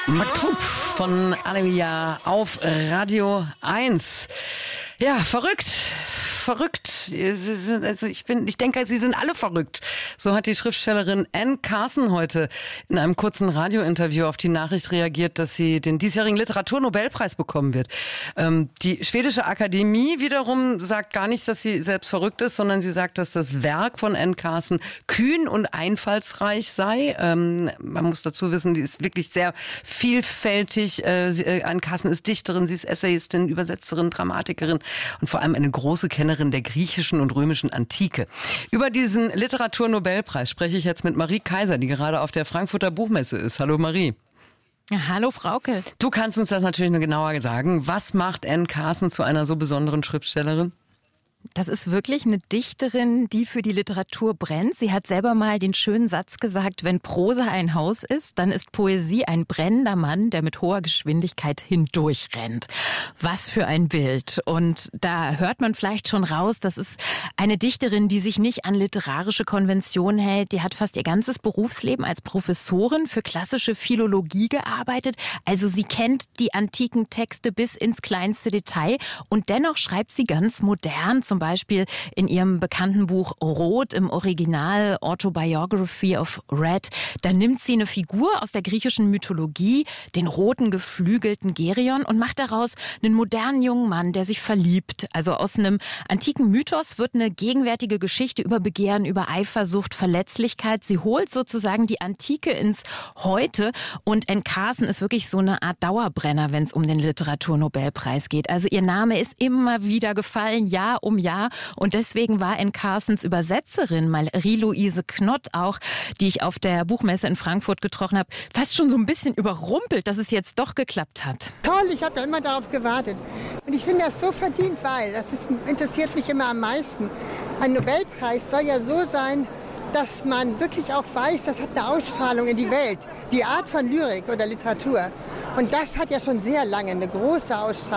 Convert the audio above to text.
Maktub von Alevia auf Radio 1. Ja, verrückt. Ich denke, sie sind alle verrückt. So hat die Schriftstellerin Anne Carson heute in einem kurzen Radiointerview auf die Nachricht reagiert, dass sie den diesjährigen Literaturnobelpreis bekommen wird. Die schwedische Akademie wiederum sagt gar nicht, dass sie selbst verrückt ist, sondern sie sagt, dass das Werk von Anne Carson kühn und einfallsreich sei. Man muss dazu wissen, die ist wirklich sehr vielfältig. Anne Carson ist Dichterin, sie ist Essayistin, Übersetzerin, Dramatikerin und vor allem eine große Kennerin der griechischen und römischen Antike. Über diesen Literaturnobelpreis spreche ich jetzt mit Marie Kaiser, die gerade auf der Frankfurter Buchmesse ist. Hallo Marie. Ja, hallo Frauke. Du kannst uns das natürlich nur genauer sagen. Was macht Anne Carson zu einer so besonderen Schriftstellerin? Das ist wirklich eine Dichterin, die für die Literatur brennt. Sie hat selber mal den schönen Satz gesagt, wenn Prosa ein Haus ist, dann ist Poesie ein brennender Mann, der mit hoher Geschwindigkeit hindurchrennt. Was für ein Bild. Und da hört man vielleicht schon raus, das ist eine Dichterin, die sich nicht an literarische Konventionen hält. Die hat fast ihr ganzes Berufsleben als Professorin für klassische Philologie gearbeitet. Also sie kennt die antiken Texte bis ins kleinste Detail. Und dennoch schreibt sie ganz modern, zum Beispiel in ihrem bekannten Buch Rot im Original Autobiography of Red. Da nimmt sie eine Figur aus der griechischen Mythologie, den roten geflügelten Geryon, und macht daraus einen modernen jungen Mann, der sich verliebt. Also aus einem antiken Mythos wird eine gegenwärtige Geschichte über Begehren, über Eifersucht, Verletzlichkeit. Sie holt sozusagen die Antike ins Heute. Und Anne Carson ist wirklich so eine Art Dauerbrenner, wenn es um den Literaturnobelpreis geht. Also ihr Name ist immer wieder gefallen, Jahr um Jahr. Und deswegen war Anne Carsons Übersetzerin, Marie-Louise Knott auch, die ich auf der Buchmesse in Frankfurt getroffen habe, fast schon so ein bisschen überrumpelt, dass es jetzt doch geklappt hat. Toll, ich habe ja immer darauf gewartet. Und ich finde das so verdient, weil interessiert mich immer am meisten. Ein Nobelpreis soll ja so sein, dass man wirklich auch weiß, das hat eine Ausstrahlung in die Welt. Die Art von Lyrik oder Literatur. Und das hat ja schon sehr lange eine große Ausstrahlung.